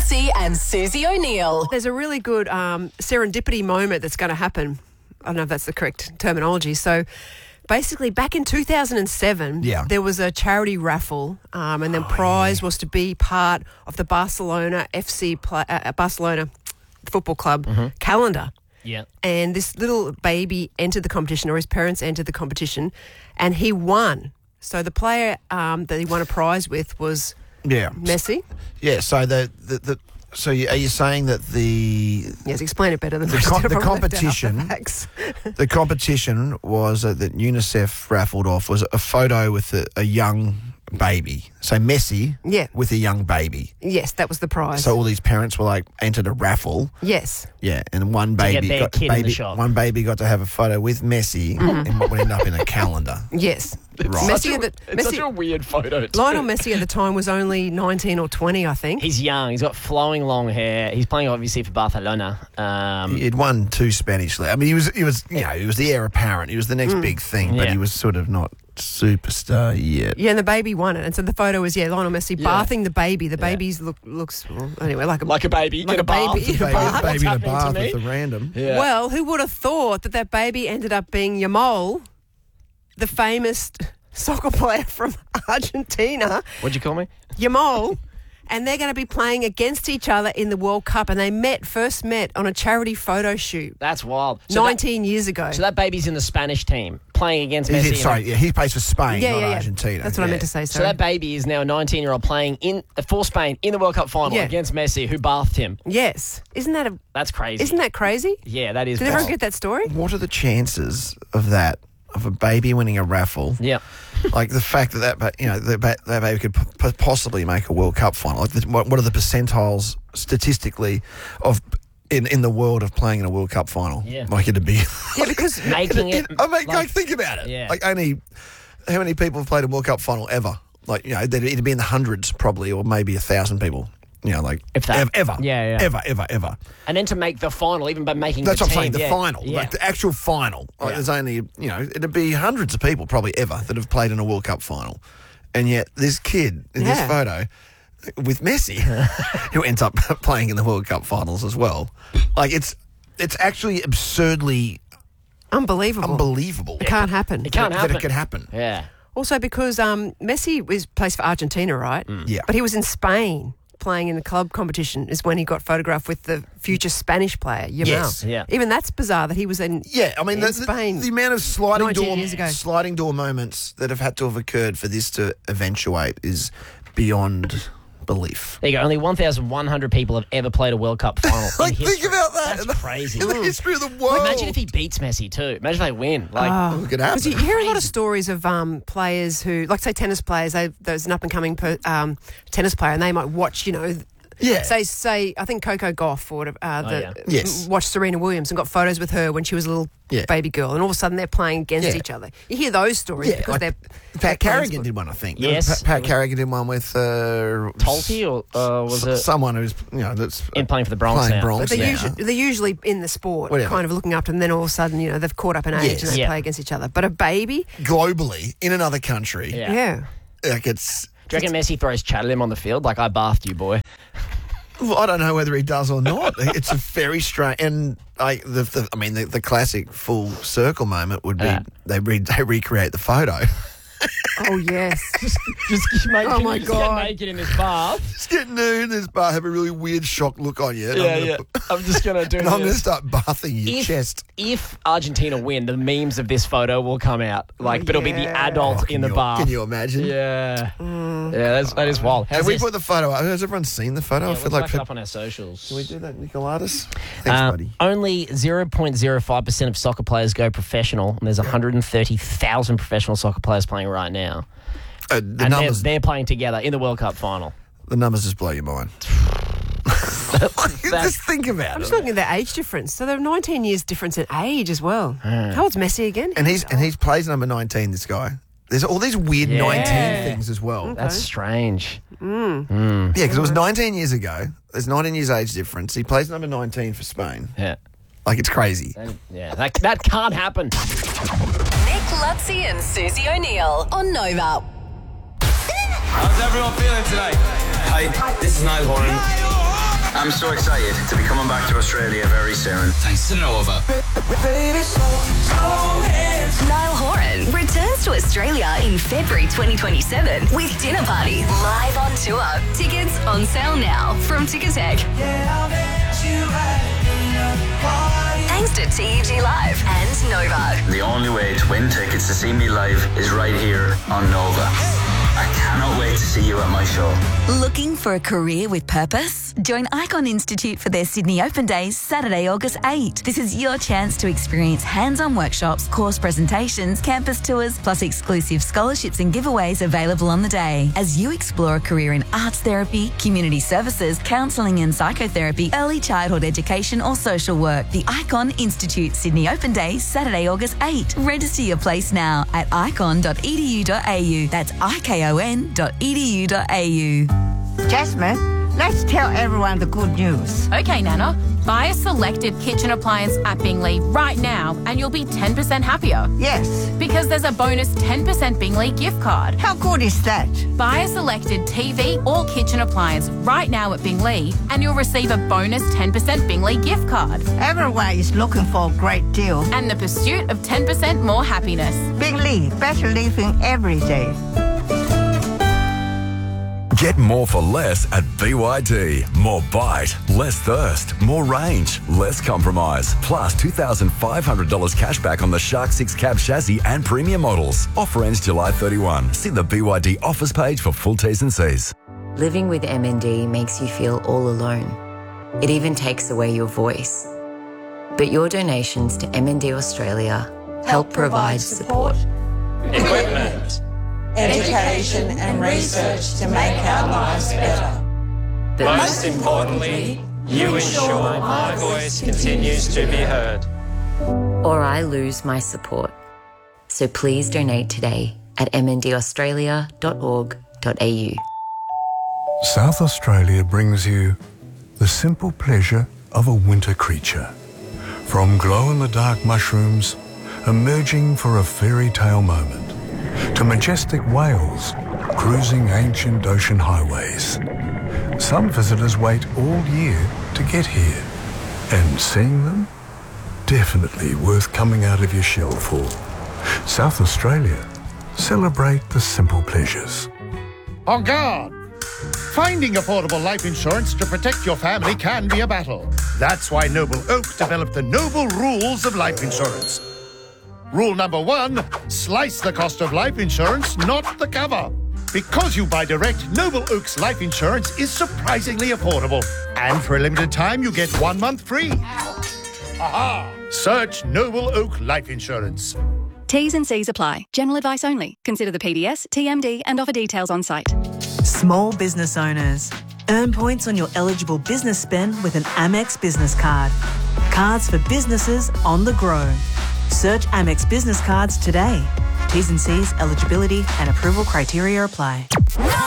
Lutzi and Susie O'Neill. There's a really good serendipity moment that's going to happen. I don't know if that's the correct terminology. So basically back in 2007, there was a charity raffle and the prize was to be part of the Barcelona Barcelona Football Club calendar. Yeah. And this little baby entered the competition, or his parents entered the competition, and he won. So the player that he won a prize with was Messi. Yeah, so so are you saying that Yes, explain it better than the competition? The competition was that UNICEF raffled off was a photo with a young baby. So Messi with a young baby. Yes, that was the prize. So all these parents were entered a raffle. Yes. Yeah, and one baby got to have a photo with Messi in what would end up in a calendar. Yes. It's such a weird photo too. Lionel Messi at the time was only 19 or 20, I think. He's young. He's got flowing long hair. He's playing obviously for Barcelona. He'd won 2 Spanish leagues. I mean, he was the heir apparent. He was the next big thing, but he was sort of not superstar yet. Yeah, and the baby won it. And so the photo was Lionel Messi bathing the baby. The baby's looks anyway like a baby like in a bath. Baby in a bath with a random. Yeah. Well, who would have thought that baby ended up being Yamal, the famous soccer player from Argentina. What'd you call me? Yamal. And they're going to be playing against each other in the World Cup. And they first met on a charity photo shoot. That's wild. 19 years ago. So that baby's in the Spanish team playing against Messi. He plays for Spain, not Argentina. That's what I meant to say. So that baby is now a 19-year-old playing for Spain in the World Cup final against Messi, who bathed him. Yes. That's crazy. Isn't that crazy? Yeah, that is. Did everyone get that story? What are the chances of that? Of a baby winning a raffle? Yeah. Like the fact that baby could possibly make a World Cup final. What are the percentiles statistically of in the world of playing in a World Cup final? Yeah. Like it'd be... Yeah, because... Making it... think about it. Yeah. How many people have played a World Cup final ever? It'd be in the hundreds probably, or maybe 1,000 people. If that. Ever. Yeah. Ever. And then to make the final, even by making That's the what team. I'm saying, the final. Yeah. The actual final. There's only, it'd be hundreds of people probably ever that have played in a World Cup final. And yet this kid in this photo with Messi, who ends up playing in the World Cup finals as well. It's actually absurdly... Unbelievable. It can't happen. It can't happen. That it could happen. Yeah. Also because Messi plays for Argentina, right? Yeah. But he was in Spain playing in the club competition is when he got photographed with the future Spanish player, Yamal. Yes. Yeah. Even that's bizarre that he was in Spain. The amount of 19 years ago. sliding door moments that have had to have occurred for this to eventuate is beyond belief. There you go. Only 1,100 people have ever played a World Cup final. Think about that. That's crazy. In the history of the world. Imagine if he beats Messi too. Imagine if they win. Look at that. Because you hear a lot of stories of players who, like say tennis players, there's an up-and-coming tennis player and they might watch, say I think Coco Gauff or whatever, watched Serena Williams and got photos with her when she was a little baby girl, and all of a sudden they're playing against each other. You hear those stories because they're... Pat Carrigan did one, I think. Yes. Pat Carrigan did one with... Tolte or was it... Someone who's, that's... In playing for the Bronx now. But they're usually in the sport, kind of looking up to them, and then all of a sudden, they've caught up in age and they play against each other. But a baby... Globally, in another country. Yeah. It's... Do you reckon Messi throws chat at him on the field? I bathed you, boy. Well, I don't know whether he does or not. It's a very strange... And the classic full circle moment would be they recreate the photo. Oh, yes. just make oh, my God. Get naked in this bath. Just get nude in this bath, have a really weird shocked look on you. I'm just going to do and I'm going to start bathing your chest. If Argentina win, the memes of this photo will come out. But it'll be the adult in the bath. Can you imagine? Yeah. Yeah, that is wild. Have we put the photo up? Has everyone seen the photo? Yeah, I feel like up on our socials. Can we do that, Nicolatus? Thanks, buddy. Only 0.05% of soccer players go professional, and there's 130,000 professional soccer players playing right now. They're playing together in the World Cup final. The numbers just blow your mind. Just think about it. I'm just looking at their age difference. So they're 19 years difference in age as well. How old's Messi again? And he plays number 19, this guy. There's all these weird 19 things as well. Okay. That's strange. Yeah, because it was 19 years ago. There's 19 years age difference. He plays number 19 for Spain. Yeah. It's crazy. That can't happen. Nick Lutzi and Susie O'Neill on Nova. How's everyone feeling today? Hi, this is Niall Horan. I'm so excited to be coming back to Australia very soon. Thanks to Nova. Niall Horan returns to Australia in February 2027 with Dinner Party live on tour. Tickets on sale now from Ticketek. Thanks to TEG Live and Nova. The only way to win tickets to see me live is right here on Nova. I cannot wait to see you at my show. Looking for a career with purpose? Join Icon Institute for their Sydney Open Days, Saturday, August 8. This is your chance to experience hands-on workshops, course presentations, campus tours, plus exclusive scholarships and giveaways available on the day. As you explore a career in arts therapy, community services, counselling and psychotherapy, early childhood education or social work. The Icon Institute Sydney Open Days, Saturday, August 8. Register your place now at icon.edu.au. That's ikon.edu.au. Jasmine, let's tell everyone the good news. Okay, Nana. Buy a selected kitchen appliance at Bingley right now and you'll be 10% happier. Yes. Because there's a bonus 10% Bingley gift card. How good is that? Buy a selected TV or kitchen appliance right now at Bingley and you'll receive a bonus 10% Bingley gift card. Everyone is looking for a great deal. And the pursuit of 10% more happiness. Bingley, better living every day. Get more for less at BYD. More bite, less thirst, more range, less compromise. Plus $2,500 cash back on the Shark 6 cab chassis and premium models. Offer ends July 31. See the BYD offers page for full T's and C's. Living with MND makes you feel all alone. It even takes away your voice. But your donations to MND Australia help provide support, equipment, education and research to make our lives better. But most importantly, you ensure my voice continues to be heard. Or I lose my support. So please donate today at mndaustralia.org.au. South Australia brings you the simple pleasure of a winter creature. From glow-in-the-dark mushrooms emerging for a fairy tale moment, to majestic whales cruising ancient ocean highways. Some visitors wait all year to get here, and seeing them, definitely worth coming out of your shell for. South Australia, celebrate the simple pleasures. On guard! Finding affordable life insurance to protect your family can be a battle. That's why Noble Oak developed the Noble Rules of Life Insurance. Rule number 1, slice the cost of life insurance, not the cover. Because you buy direct, Noble Oak's life insurance is surprisingly affordable. And for a limited time, you get 1 month free. Aha! Search Noble Oak Life Insurance. T's and C's apply. General advice only. Consider the PDS, TMD and offer details on site. Small business owners. Earn points on your eligible business spend with an Amex business card. Cards for businesses on the go. Search Amex Business Cards today. T's and C's, eligibility and approval criteria apply.